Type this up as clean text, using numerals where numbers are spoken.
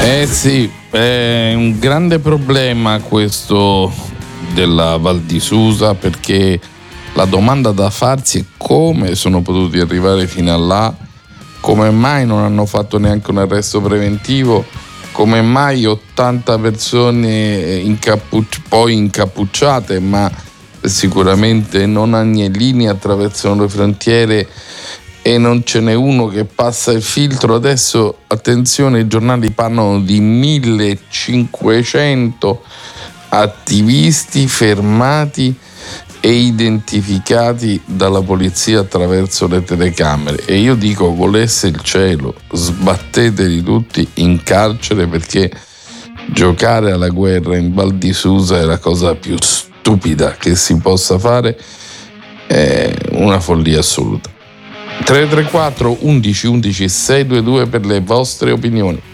Sì, è un grande problema questo della Val di Susa, perché la domanda da farsi è come sono potuti arrivare fino a là, come mai non hanno fatto neanche un arresto preventivo, come mai 80 persone poi incappucciate ma sicuramente non agnellini attraversano le frontiere e non ce n'è uno che passa il filtro. Adesso attenzione, i giornali parlano di 1500 attivisti fermati e identificati dalla polizia attraverso le telecamere, e io dico, volesse il cielo, sbatteteli tutti in carcere, perché giocare alla guerra in Val di Susa è la cosa più stupida che si possa fare, è una follia assoluta. 334 11 11 622 per le vostre opinioni.